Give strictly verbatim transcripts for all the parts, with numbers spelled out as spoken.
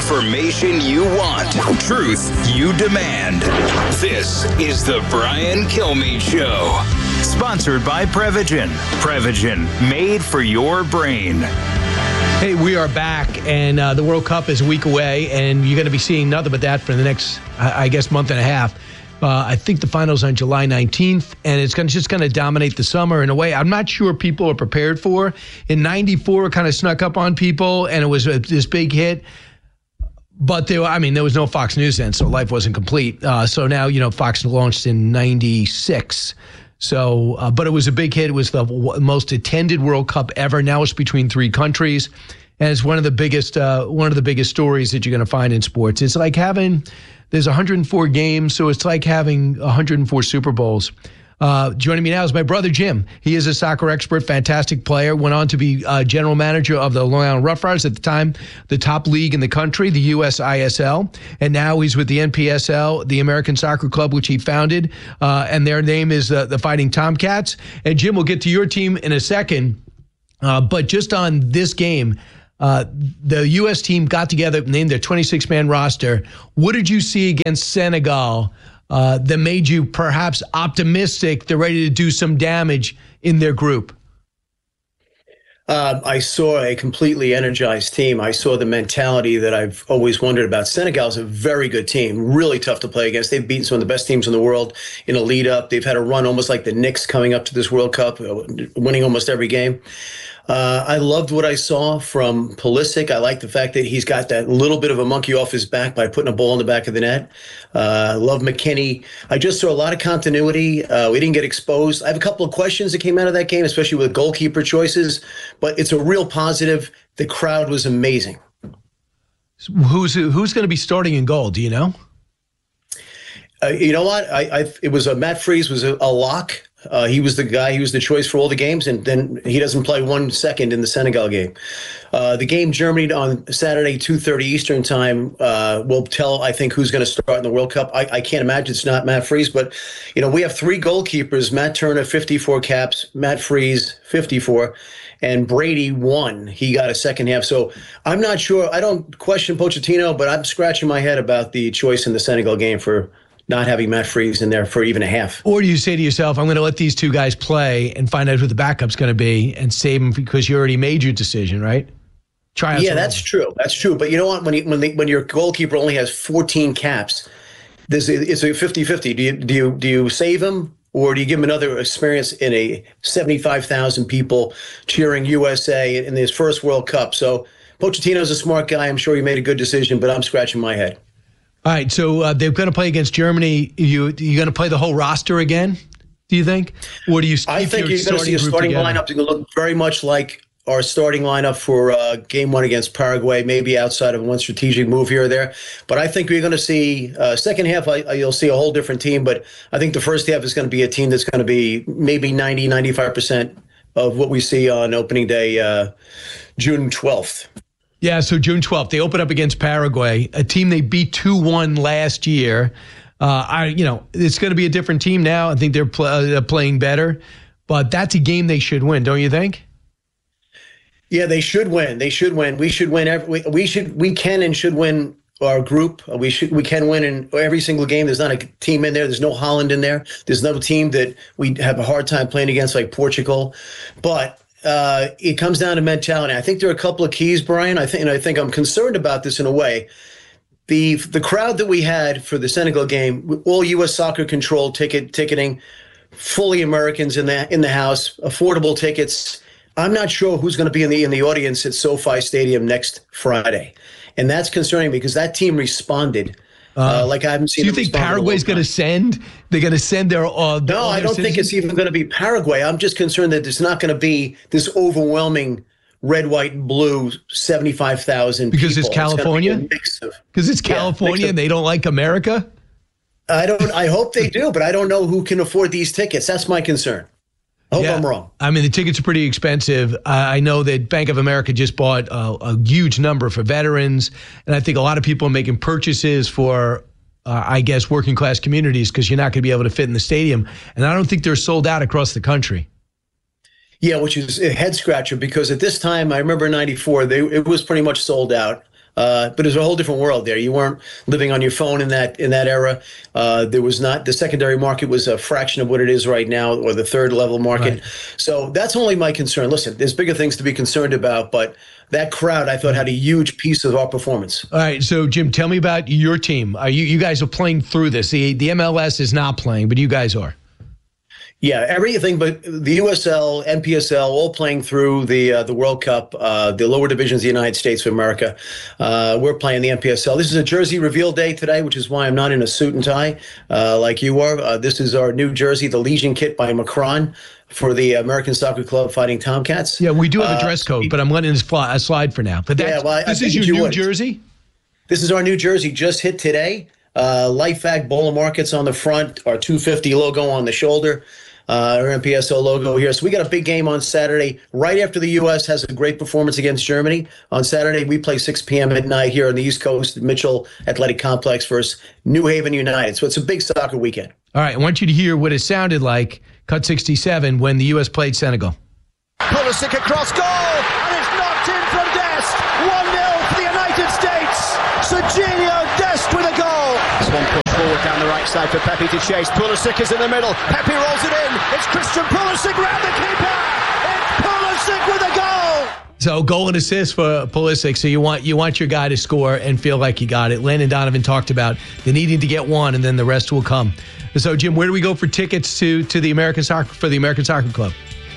Information you want. Truth you demand. This is the Brian Kilmeade Show. Sponsored by Prevagen. Prevagen, made for your brain. Hey, we are back, and uh, the World Cup is a week away, and you're going to be seeing nothing but that for the next, I guess, month and a half. Uh, I think the finals on July nineteenth, and it's gonna, just going to dominate the summer in a way I'm not sure people are prepared for. In ninety-four, it kind of snuck up on people, and it was a, this big hit. But there, I mean, there was no Fox News then, so life wasn't complete. Uh, so now, you know, Fox launched in ninety-six. So, uh, but it was a big hit. It was the w- most attended World Cup ever. Now it's between three countries, and it's one of the biggest, uh, one of the biggest stories that you're going to find in sports. It's like having, there's one hundred four games, so it's like having one hundred four Super Bowls. Uh, joining me now is my brother, Jim. He is a soccer expert, fantastic player, went on to be uh, general manager of the Long Island Rough Riders, at the time the top league in the country, the U S I S L, and now he's with the N P S L, the American Soccer Club, which he founded, uh, and their name is uh, the Fighting Tomcats. And Jim, we'll get to your team in a second, uh, but just on this game, uh, the U S team got together, named their twenty-six man roster. What did you see against Senegal Uh, that made you perhaps optimistic they're ready to do some damage in their group? Uh, I saw a completely energized team. I saw the mentality that I've always wondered about. Senegal is a very good team, really tough to play against. They've beaten some of the best teams in the world in a lead up. They've had a run almost like the Knicks coming up to this World Cup, winning almost every game. Uh, I loved what I saw from Pulisic. I like the fact that he's got that little bit of a monkey off his back by putting a ball in the back of the net. Uh, I love McKinney. I just saw a lot of continuity. Uh, we didn't get exposed. I have a couple of questions that came out of that game, especially with goalkeeper choices, but it's a real positive. The crowd was amazing. Who's who's going to be starting in goal? Do you know? Uh, you know what? I, I it was a Matt Freese was a, a lock. Uh, he was the guy. He was the choice for all the games, and then he doesn't play one second in the Senegal game. Uh, the game Germany on Saturday, two thirty Eastern time, uh, will tell, I think, who's going to start in the World Cup. I, I can't imagine it's not Matt Freese, but you know we have three goalkeepers: Matt Turner, fifty-four caps; Matt Freese, fifty-four. And Brady won. He got a second half. So I'm not sure. I don't question Pochettino, but I'm scratching my head about the choice in the Senegal game for not having Matt Freese in there for even a half. Or do you say to yourself, I'm going to let these two guys play and find out who the backup's going to be and save them because you already made your decision, right? Try. Yeah, that's true. That's true. But you know what? When you, when, the, when your goalkeeper only has fourteen caps, this it's a fifty-fifty. Do you do you do you save him? Or do you give him another experience in a seventy-five thousand people cheering U S A in his first World Cup? So Pochettino's a smart guy. I'm sure he made a good decision, but I'm scratching my head. All right, so uh, they're going to play against Germany. You you going to play the whole roster again? Do you think, or do you? I think you're going to see a starting lineup that's going to look very much like our starting lineup for uh, game one against Paraguay, maybe outside of one strategic move here or there. But I think you're going to see uh, second half, I, I, you'll see a whole different team. But I think the first half is going to be a team that's going to be maybe ninety, ninety-five percent of what we see on opening day, uh, June twelfth. Yeah, so June twelfth, they open up against Paraguay, a team they beat two one last year. Uh, I, you know, it's going to be a different team now. I think they're, pl- uh, they're playing better. But that's a game they should win, don't you think? Yeah, they should win. They should win. We should win. Every, we, we should. We can and should win our group. We should. We can win in every single game. There's not a team in there. There's no Holland in there. There's no team that we have a hard time playing against, like Portugal. But uh, it comes down to mentality. I think there are a couple of keys, Brian. I think, and I think I'm concerned about this in a way. The the crowd that we had for the Senegal game, all U S soccer controlled ticket ticketing, fully Americans in the in the house, affordable tickets. I'm not sure who's going to be in the in the audience at SoFi Stadium next Friday, and that's concerning because that team responded uh, uh, like I haven't seen. Do you think Paraguay's going to send? They're going to send their? Uh, their no, I don't citizens? think it's even going to be Paraguay. I'm just concerned that there's not going to be this overwhelming red, white, and blue seventy-five thousand because people. It's California. Because it's, it's California, yeah, and they don't like America. I don't. I hope they do, but I don't know who can afford these tickets. That's my concern. I hope yeah. I'm wrong. I mean, the tickets are pretty expensive. I know that Bank of America just bought a, a huge number for veterans, and I think a lot of people are making purchases for, uh, I guess, working class communities because you're not going to be able to fit in the stadium. And I don't think they're sold out across the country. Yeah, which is a head scratcher because at this time, I remember in ninety-four, they, it was pretty much sold out. Uh, but it was a whole different world there. You weren't living on your phone in that in that era. Uh, there was not the secondary market was a fraction of what it is right now, or the third level market. Right. So that's only my concern. Listen, there's bigger things to be concerned about, but that crowd, I thought, had a huge piece of our performance. All right, so Jim, tell me about your team. Are you you guys are playing through this? The the M L S is not playing, but you guys are. Yeah, everything but the U S L, N P S L, all playing through the uh, the World Cup, uh, the lower divisions of the United States of America. Uh, we're playing the N P S L. This is a jersey reveal day today, which is why I'm not in a suit and tie uh, like you are. Uh, this is our new jersey, the Legion kit by Macron for the American Soccer Club Fighting Tomcats. Yeah, we do have a dress code, uh, but I'm letting this fly, slide for now. But that's, yeah, well, I, this I is your you new would. jersey? This is our new jersey, just hit today. Uh, Lifevac Bowler Markets on the front, our two fifty logo on the shoulder. Uh, our N P S L logo here. So we got a big game on Saturday, right after the U S has a great performance against Germany. On Saturday, we play six p.m. at night here on the East Coast, Mitchell Athletic Complex versus New Haven United. So it's a big soccer weekend. All right, I want you to hear what it sounded like, cut sixty-seven, when the U S played Senegal. Pulisic across goal, and it's knocked in from Dest. one nil for the United States. Serginho Dest with a goal. This one pushed forward down the right side for Pepe to chase. Pulisic is in the middle. Pepe rolls it in. It's Christian Pulisic round the keeper. It's Pulisic with a goal. So goal and assist for Pulisic. So you want you want your guy to score and feel like he got it. Landon Donovan talked about the needing to get one, and then the rest will come. So Jim, where do we go for tickets to to the American Soccer for the American Soccer Club?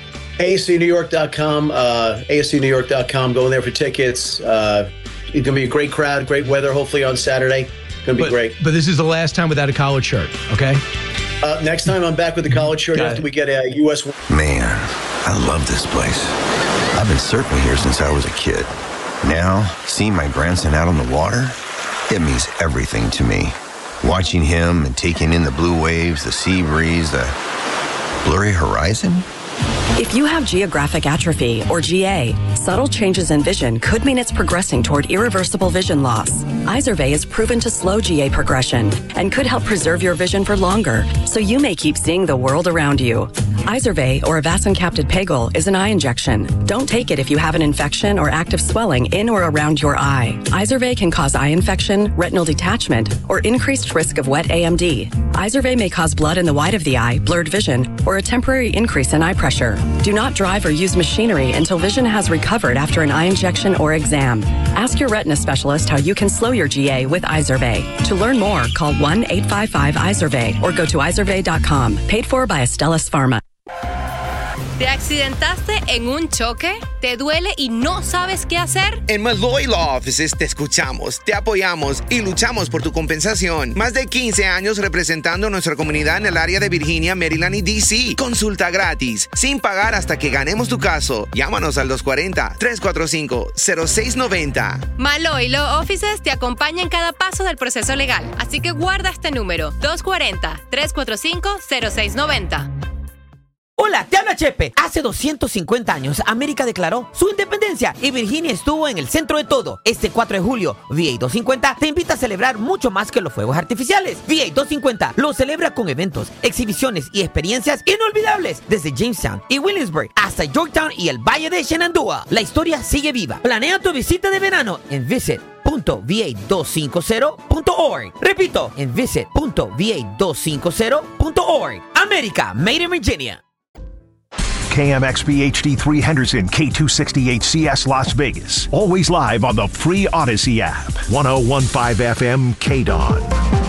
A S C New York dot com, uh, A S C New York dot com. Go in there for tickets. Uh, it's going to be a great crowd, great weather, hopefully on Saturday. Going to be but, great. But this is the last time without a collared shirt, okay? Uh, next time I'm back with the collared shirt Got after it. we get a U S Man, I love this place. I've been surfing here since I was a kid. Now, seeing my grandson out on the water, it means everything to me. Watching him and taking in the blue waves, the sea breeze, the blurry horizon. If you have geographic atrophy, or G A, subtle changes in vision could mean it's progressing toward irreversible vision loss. Izervay is proven to slow G A progression and could help preserve your vision for longer, so you may keep seeing the world around you. Izervay, or avacincaptad pegol, is an eye injection. Don't take it if you have an infection or active swelling in or around your eye. Izervay can cause eye infection, retinal detachment, or increased risk of wet A M D. Izervay may cause blood in the white of the eye, blurred vision, or a temporary increase in eye pressure. Do not drive or use machinery until vision has recovered after an eye injection or exam. Ask your retina specialist how you can slow your G A with Izervay. To learn more, call one eight five five Izervay or go to izervay dot com. Paid for by Astellas Pharma. ¿Te accidentaste en un choque? ¿Te duele y no sabes qué hacer? En Malloy Law Offices te escuchamos, te apoyamos y luchamos por tu compensación. Más de quince años representando a nuestra comunidad en el área de Virginia, Maryland y D C. Consulta gratis, sin pagar hasta que ganemos tu caso. Llámanos al dos cuatro cero, tres cuatro cinco, cero seis nueve cero. Malloy Law Offices te acompaña en cada paso del proceso legal. Así que guarda este número, dos cuatro cero, tres cuatro cinco, cero seis nueve cero. Hola, te habla Chepe. Hace doscientos cincuenta años, América declaró su independencia y Virginia estuvo en el centro de todo. Este cuatro de julio, V A doscientos cincuenta te invita a celebrar mucho más que los fuegos artificiales. V A doscientos cincuenta lo celebra con eventos, exhibiciones y experiencias inolvidables desde Jamestown y Williamsburg hasta Yorktown y el Valle de Shenandoah. La historia sigue viva. Planea tu visita de verano en visit punto v a doscientos cincuenta punto org. Repito, en visit punto v a doscientos cincuenta punto org. América, made in Virginia. K M X B H D three Henderson, K two sixty H C S Las Vegas. Always live on the free Odyssey app. ten fifteen F M K D O N.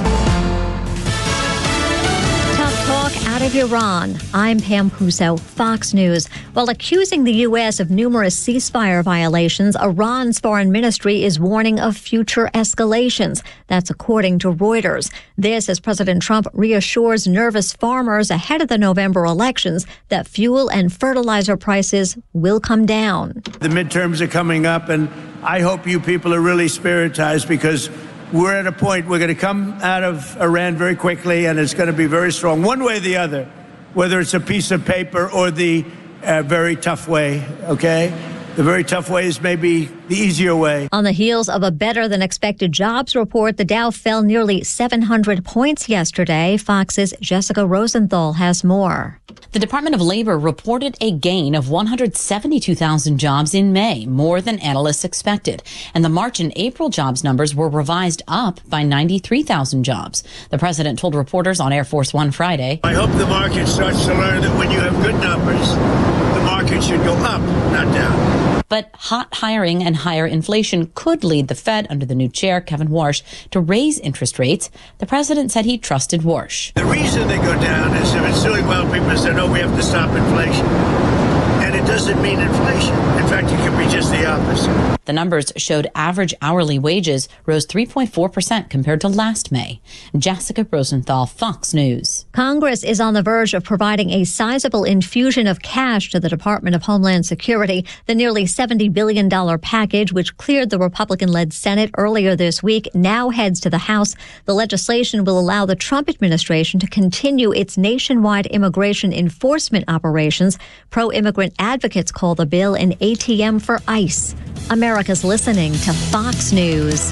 Out of Iran, I'm Pam Puso, Fox News. While accusing the U S of numerous ceasefire violations, Iran's foreign ministry is warning of future escalations. That's according to Reuters. This as President Trump reassures nervous farmers ahead of the November elections that fuel and fertilizer prices will come down. The midterms are coming up, and I hope you people are really spiritized, because we're at a point we're going to come out of Iran very quickly, and it's going to be very strong, one way or the other, whether it's a piece of paper or the uh, very tough way, okay? The very tough way is maybe the easier way. On the heels of a better-than-expected jobs report, the Dow fell nearly seven hundred points yesterday. Fox's Jessica Rosenthal has more. The Department of Labor reported a gain of one hundred seventy-two thousand jobs in May, more than analysts expected. And the March and April jobs numbers were revised up by ninety-three thousand jobs. The president told reporters on Air Force One Friday, I hope the market starts to learn that when you have good numbers, the market should go up, not down. But hot hiring and higher inflation could lead the Fed under the new chair, Kevin Warsh, to raise interest rates. The president said he trusted Warsh. The reason they go down is if it's doing well, people say, no, we have to stop inflation. And it doesn't mean inflation. In fact, it could be just the opposite. The numbers showed average hourly wages rose three point four percent compared to last May. Jessica Rosenthal, Fox News. Congress is on the verge of providing a sizable infusion of cash to the Department of Homeland Security. The nearly seventy billion dollars package, which cleared the Republican-led Senate earlier this week, now heads to the House. The legislation will allow the Trump administration to continue its nationwide immigration enforcement operations. Pro-immigrant advocates call the bill an A T M for ICE. America's listening to Fox News.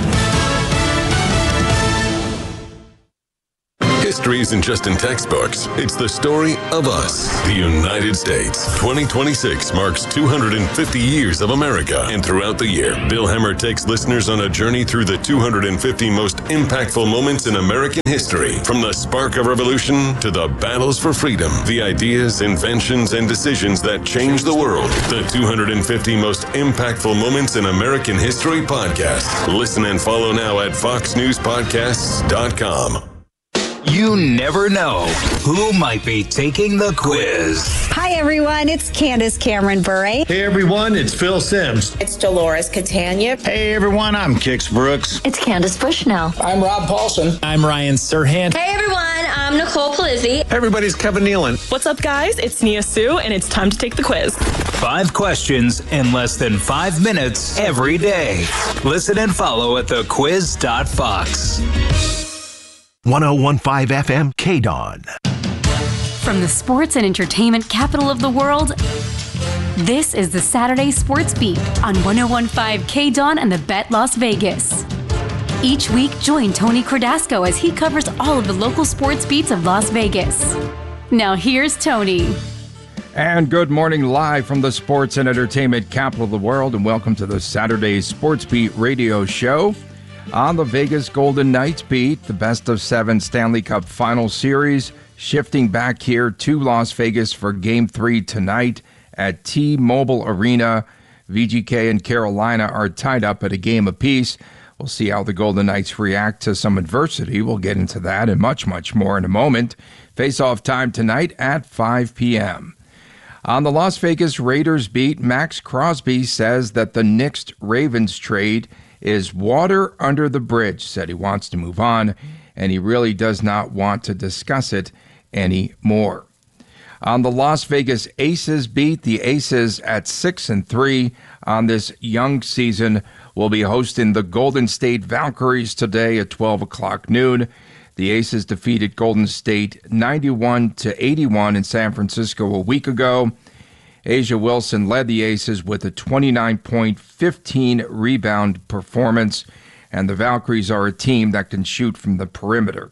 History isn't just in textbooks. It's the story of us, the United States. twenty twenty-six marks two hundred fifty years of America. And throughout the year, Bill Hemmer takes listeners on a journey through the two hundred fifty most impactful moments in American history. From the spark of revolution to the battles for freedom, the ideas, inventions, and decisions that changed the world. The two hundred fifty most impactful moments in American history podcast. Listen and follow now at fox news podcasts dot com. You never know who might be taking the quiz. Hi, everyone. It's Candace Cameron Bure. Hey, everyone. It's Phil Sims. It's Dolores Catania. Hey, everyone. I'm Kix Brooks. It's Candace Bushnell. I'm Rob Paulson. I'm Ryan Serhant. Hey, everyone. I'm Nicole Palizzi. Hey, everybody's Kevin Nealon. What's up, guys? It's Nia Sue, and it's time to take the quiz. Five questions in less than five minutes every day. Listen and follow at the quiz dot fox. one oh one point five F M K D O N. From the sports and entertainment capital of the world, this is the Saturday Sports Beat on one oh one point five K D O N and the Bet Las Vegas. Each week, join Tony Cordasco as he covers all of the local sports beats of Las Vegas. Now here's Tony. And good morning, live from the sports and entertainment capital of the world, and welcome to the Saturday Sports Beat radio show. On the Vegas Golden Knights beat, the best of seven Stanley Cup Final Series, shifting back here to Las Vegas for Game three tonight at T-Mobile Arena. V G K and Carolina are tied up at a game apiece. We'll see how the Golden Knights react to some adversity. We'll get into that and much, much more in a moment. Face-off time tonight at five p.m. On the Las Vegas Raiders beat, Max Crosby says that the Knicks-Ravens trade is water under the bridge, said he wants to move on, and he really does not want to discuss it anymore. On the Las Vegas Aces beat, the Aces at six and three on this young season will be hosting the Golden State Valkyries today at twelve o'clock noon. The Aces defeated Golden State ninety-one to eighty-one in San Francisco a week ago. Asia Wilson led the Aces with a twenty-nine point, fifteen rebound performance, and the Valkyries are a team that can shoot from the perimeter.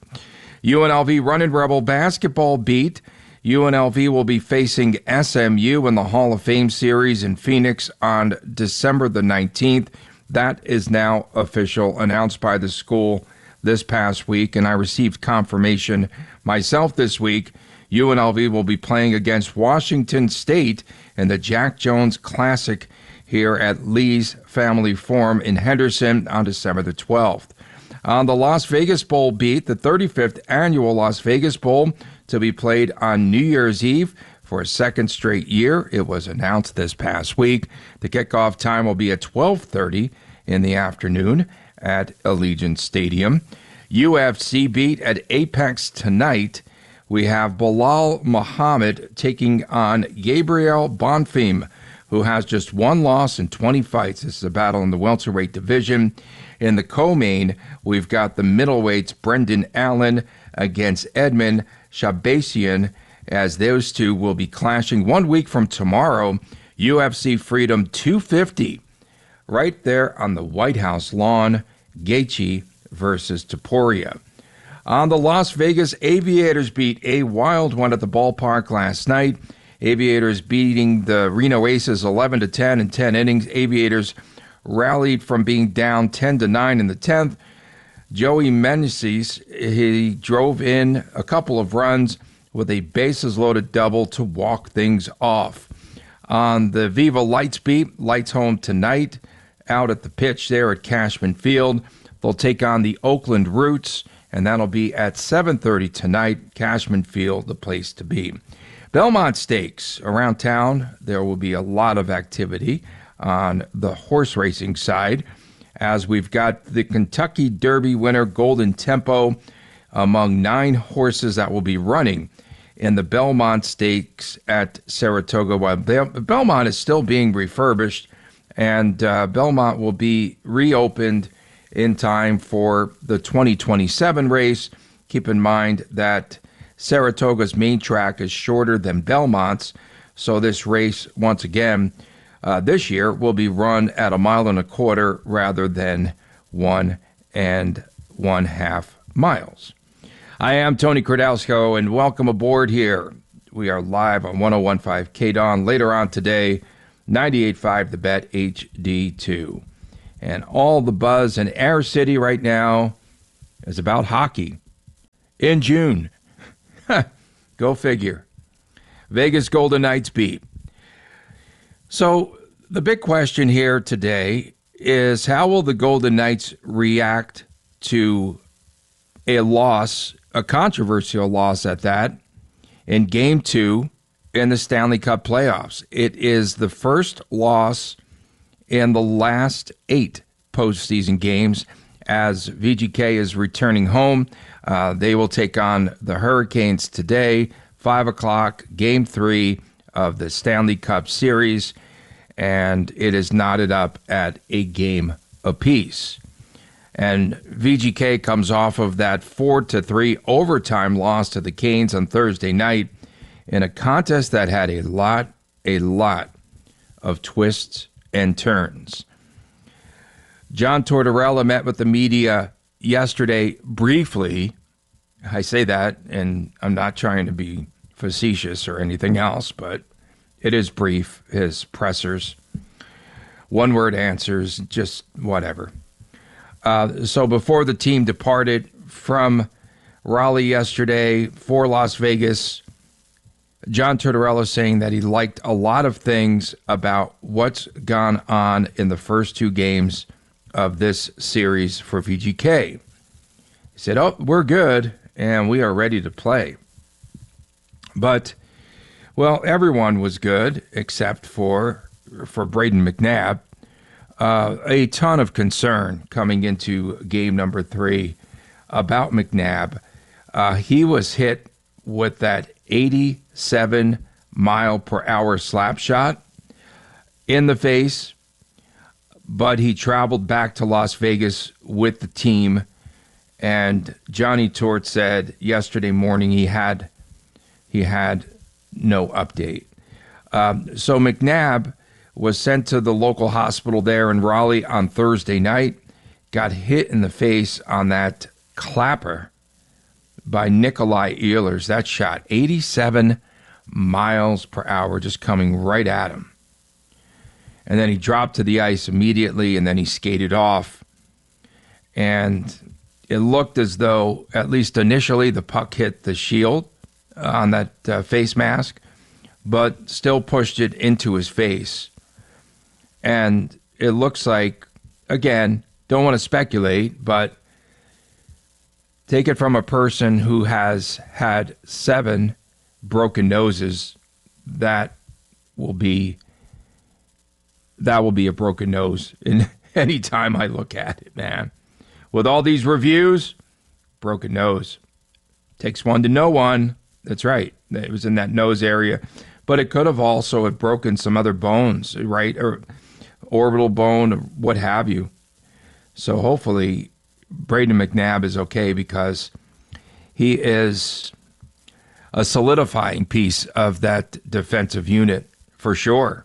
U N L V Runnin' Rebel basketball beat. U N L V will be facing S M U in the Hall of Fame series in Phoenix on December the nineteenth. That is now official, announced by the school this past week, and I received confirmation myself this week. U N L V will be playing against Washington State in the Jack Jones Classic here at Lee's Family Forum in Henderson on December the twelfth. On the Las Vegas Bowl beat, the thirty-fifth annual Las Vegas Bowl to be played on New Year's Eve for a second straight year. It was announced this past week. The kickoff time will be at twelve thirty in the afternoon at Allegiant Stadium. U F C beat at Apex tonight. We have Bilal Muhammad taking on Gabriel Bonfim, who has just one loss in twenty fights. This is a battle in the welterweight division. In the co-main, we've got the middleweights Brendan Allen against Edmund Shabazian, as those two will be clashing one week from tomorrow. U F C Freedom two fifty, right there on the White House lawn, Gaethje versus Topuria. On the Las Vegas Aviators beat a wild one at the ballpark last night. Aviators beating the Reno Aces eleven to ten in ten innings. Aviators rallied from being down ten to nine in the tenth. Joey Meneses, he drove in a couple of runs with a bases-loaded double to walk things off. On the Viva Lights beat, Lights home tonight out at the pitch there at Cashman Field. They'll take on the Oakland Roots, and that'll be at seven thirty tonight. Cashman Field, the place to be. Belmont Stakes around town. There will be a lot of activity on the horse racing side, as we've got the Kentucky Derby winner Golden Tempo among nine horses that will be running in the Belmont Stakes at Saratoga. While Belmont is still being refurbished, and uh, Belmont will be reopened in time for the twenty twenty-seven race. Keep in mind that Saratoga's main track is shorter than Belmont's, so this race, once again, uh, this year will be run at a mile and a quarter rather than one and one half miles. I am Tony Kordowsko, and welcome aboard here. We are live on one oh one point five K D O N. Later on today, ninety-eight point five The Bet H D two. And all the buzz in Air City right now is about hockey in June. Go figure. Vegas Golden Knights beat. So the big question here today is, how will the Golden Knights react to a loss, a controversial loss at that, in Game two in the Stanley Cup playoffs? It is the first loss in the last eight postseason games as V G K is returning home. Uh, they will take on the Hurricanes today, five o'clock, Game three of the Stanley Cup Series, and it is knotted up at a game apiece. And V G K comes off of that four to three overtime loss to the Canes on Thursday night in a contest that had a lot, a lot of twists and turns. John Tortorella met with the media yesterday briefly. I say that, and I'm not trying to be facetious or anything else, but it is brief, his pressers. One-word answers, just whatever. Uh, so before the team departed from Raleigh yesterday for Las Vegas, John Tortorella saying that he liked a lot of things about what's gone on in the first two games of this series for V G K. He said, oh, we're good, and we are ready to play. But, well, everyone was good except for, for Brayden McNabb. Uh, a ton of concern coming into game number three about McNabb. Uh, he was hit with that eighty-seven mile per hour slap shot in the face, but he traveled back to Las Vegas with the team, and Johnny Tort said yesterday morning he had he had no update. Um, so McNabb was sent to the local hospital there in Raleigh on Thursday night, got hit in the face on that clapper by Nikolai Ehlers. That shot, eighty-seven miles per hour, just coming right at him. And then he dropped to the ice immediately, and then he skated off. And it looked as though, at least initially, the puck hit the shield on that uh, face mask, but still pushed it into his face. And it looks like, again, don't want to speculate, but take it from a person who has had seven broken noses, that will be that will be a broken nose in any time I look at it, man. With all these reviews, broken nose. Takes one to know one. That's right. It was in that nose area. But it could have also have broken some other bones, right? Or orbital bone, or what have you. So hopefully Brayden McNabb is okay, because he is a solidifying piece of that defensive unit for sure.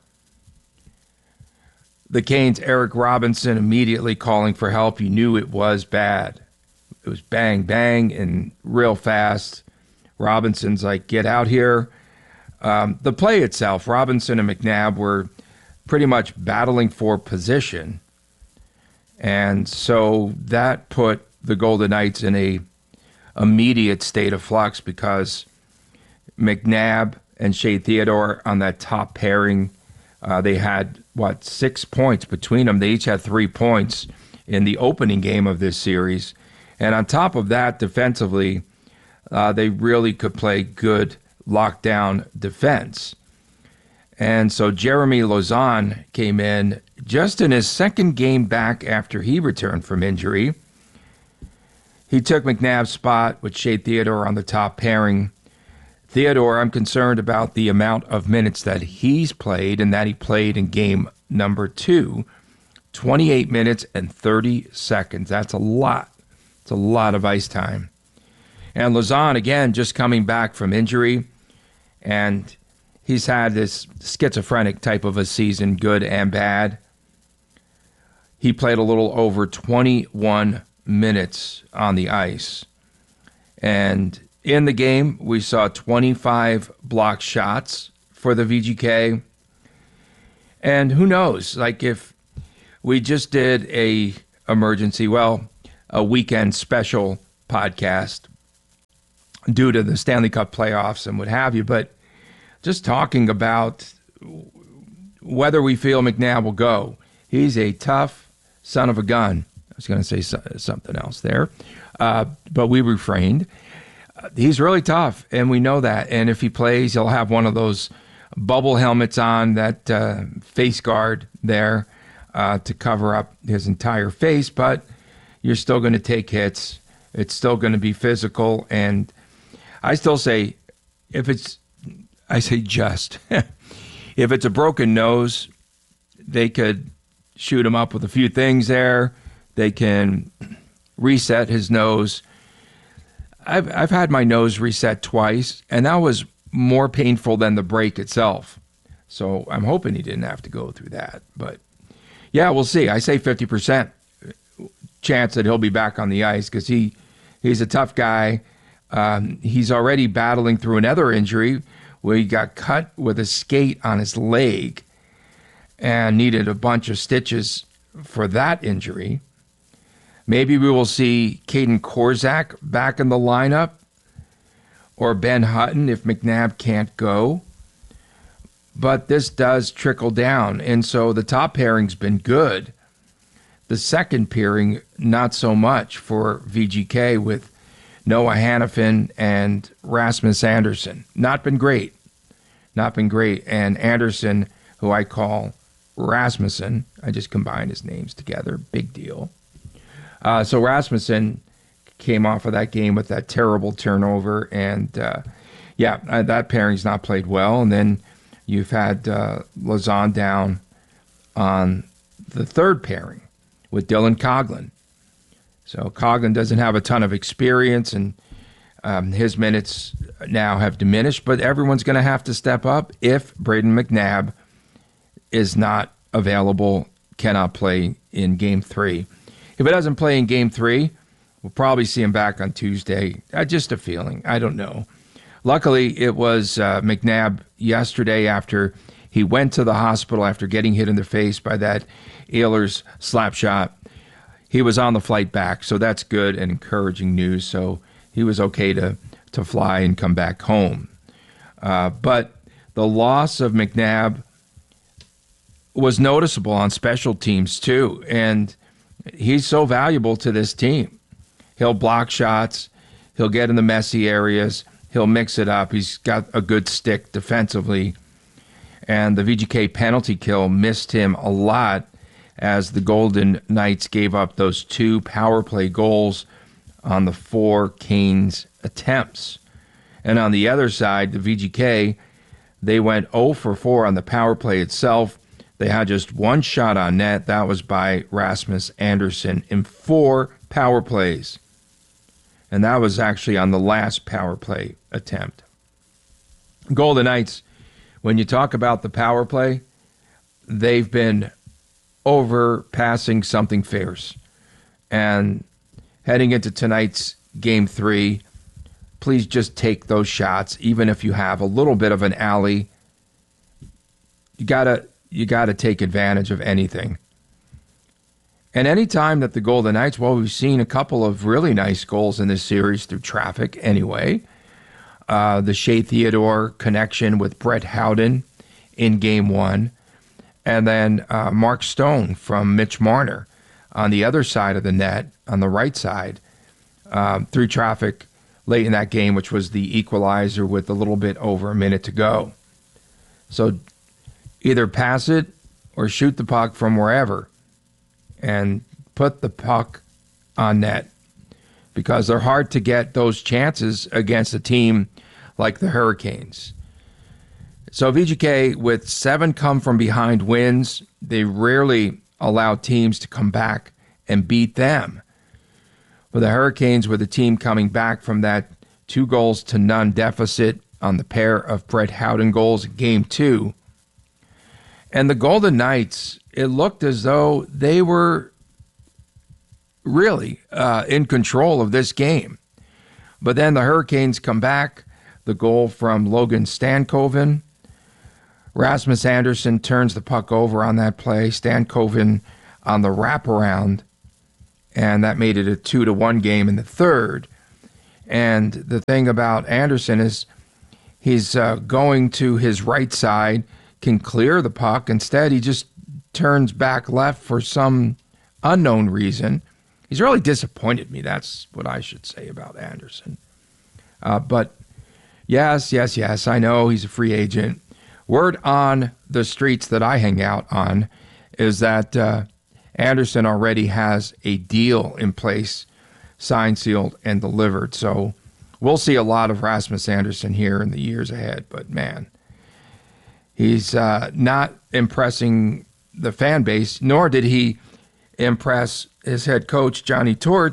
The Canes' Eric Robinson immediately calling for help. He knew it was bad. it was bang, bang, and real fast. Robinson's like, get out here. Um, the play itself, Robinson and McNabb were pretty much battling for position. And so that put the Golden Knights in a immediate state of flux because McNabb and Shea Theodore on that top pairing, uh, they had, what, six points between them. They each had three points in the opening game of this series. And on top of that, defensively, uh, they really could play good lockdown defense. And so Jeremy Lauzon came in just in his second game back after he returned from injury. He took McNabb's spot with Shea Theodore on the top pairing. Theodore, I'm concerned about the amount of minutes that he's played and that he played in game number two. twenty-eight minutes and thirty seconds. That's a lot. It's a lot of ice time. And Lauzon, again, just coming back from injury. And he's had this schizophrenic type of a season, good and bad. He played a little over twenty-one minutes on the ice. And in the game, we saw twenty-five blocked shots for the V G K. And who knows, like if we just did a emergency, well, a weekend special podcast due to the Stanley Cup playoffs and what have you, but just talking about whether we feel McNabb will go. He's a tough son of a gun. I was going to say so, something else there, uh, but we refrained. Uh, he's really tough, and we know that. And if he plays, he'll have one of those bubble helmets on, that uh, face guard there uh, to cover up his entire face, but you're still going to take hits. It's still going to be physical, and I still say, if it's I say just. If it's a broken nose, they could shoot him up with a few things there. They can reset his nose. I've I've had my nose reset twice, and that was more painful than the break itself. So I'm hoping he didn't have to go through that. But yeah, we'll see. I say fifty percent chance that he'll be back on the ice because he, he's a tough guy. Um, he's already battling through another injury where he got cut with a skate on his leg and needed a bunch of stitches for that injury. Maybe we will see Caden Korczak back in the lineup or Ben Hutton if McNabb can't go. But this does trickle down, and so the top pairing's been good. The second pairing, not so much for V G K with Noah Hannafin and Rasmus Andersson. Not been great. Not been great. And Andersson, who I call Rasmussen, I just combined his names together. Big deal. Uh, so Rasmussen came off of that game with that terrible turnover. And, uh, yeah, uh, that pairing's not played well. And then you've had uh, Lauzon down on the third pairing with Dylan Coghlan. So Coghlan doesn't have a ton of experience, and um, his minutes now have diminished, but everyone's going to have to step up if Brayden McNabb is not available, cannot play in game three. If it doesn't play in game three, we'll probably see him back on Tuesday. Uh, just a feeling. I don't know. Luckily, it was uh, McNabb yesterday after he went to the hospital after getting hit in the face by that Ehlers slap shot. He was on the flight back, so that's good and encouraging news. So he was okay to, to fly and come back home. Uh, but the loss of McNabb was noticeable on special teams too, and he's so valuable to this team. He'll block shots. He'll get in the messy areas. He'll mix it up. He's got a good stick defensively. And the V G K penalty kill missed him a lot as the Golden Knights gave up those two power play goals on the four Canes attempts. And on the other side, the V G K, they went zero for four on the power play itself. They had just one shot on net. That was by Rasmus Andersson in four power plays. And that was actually on the last power play attempt. Golden Knights, when you talk about the power play, they've been overpassing something fierce. And heading into tonight's game three, please just take those shots, even if you have a little bit of an alley. You gotta, you gotta take advantage of anything. And any time that the Golden Knights, well, we've seen a couple of really nice goals in this series through traffic anyway. Uh, the Shea Theodore connection with Brett Howden in game one. And then uh, Mark Stone from Mitch Marner on the other side of the net, on the right side, um, through traffic late in that game, which was the equalizer with a little bit over a minute to go. So either pass it or shoot the puck from wherever and put the puck on net, because they're hard to get those chances against a team like the Hurricanes. So V G K, with seven come from behind wins, they rarely allow teams to come back and beat them. But the Hurricanes were the team coming back from that two goals to none deficit on the pair of Brett Howden goals in game two. And the Golden Knights, it looked as though they were really uh, in control of this game. But then the Hurricanes come back, the goal from Logan Stankoven. Rasmus Andersson turns the puck over on that play. Stankoven on the wraparound, and that made it a two to one game in the third. And the thing about Andersson is he's uh, going to his right side, can clear the puck. Instead, he just turns back left for some unknown reason. He's really disappointed me. That's what I should say about Andersson. Uh, but yes, yes, yes, I know he's a free agent. Word on the streets that I hang out on is that uh, Andersson already has a deal in place, signed, sealed, and delivered. So we'll see a lot of Rasmus Andersson here in the years ahead. But, man, he's uh, not impressing the fan base, nor did he impress his head coach, Johnny Torts,